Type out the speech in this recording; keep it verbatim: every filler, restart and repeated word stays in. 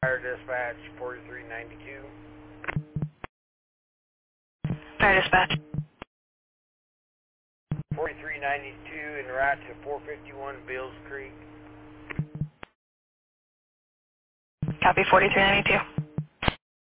Fire dispatch forty-three ninety-two. Fire dispatch. forty-three ninety-two en route to four fifty-one Bills Creek. Copy forty-three ninety-two.